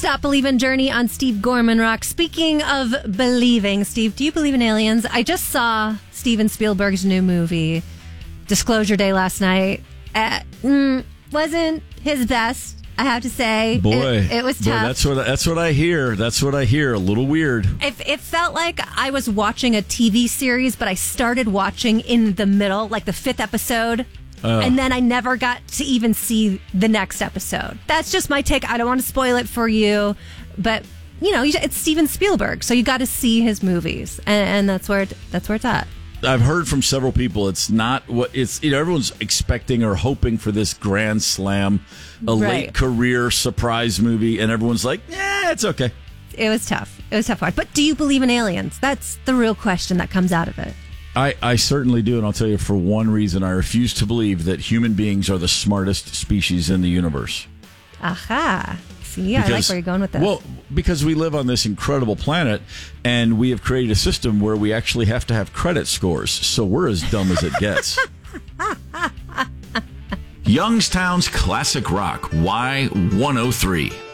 Stop Believin' Journey on Steve Gorman Rock. Speaking of believing, Steve, do you believe in aliens? I just saw Steven Spielberg's new movie, Disclosure Day, last night. Wasn't his best, I have to say. It was tough. That's what I hear. That's what I hear. A little weird. It felt like I was watching a TV series, but I started watching in the middle, like the 5th episode. And then I never got to even see the next episode. That's just my take. I don't want to spoil it for you, but it's Steven Spielberg, so you got to see his movies, and that's where it's at. I've heard from several people it's not what it's. Everyone's expecting or hoping for this grand slam, late career surprise movie, and everyone's like, "Yeah, it's okay." It was tough. But do you believe in aliens? That's the real question that comes out of it. I certainly do, and I'll tell you for one reason. I refuse to believe that human beings are the smartest species in the universe. Aha. See, I like where you're going with this. Well, because we live on this incredible planet, and we have created a system where we actually have to have credit scores, so we're as dumb as it gets. Youngstown's Classic Rock, Y103.